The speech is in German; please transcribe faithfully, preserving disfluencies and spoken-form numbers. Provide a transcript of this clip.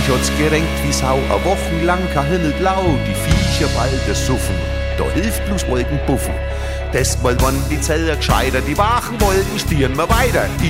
mich hat's gerenkt wie Sau, a wochenlang kein Himmel blau, die Viecher bald suffen, da hilft bloß Wolkenpuffen. Das mal wann die Zeller gescheiter, die wachen Wolken stieren wir weiter.